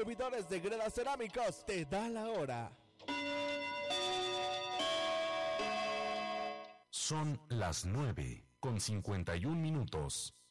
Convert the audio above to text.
servidores de Greda Cerámicos te da la hora. Son las 9:51.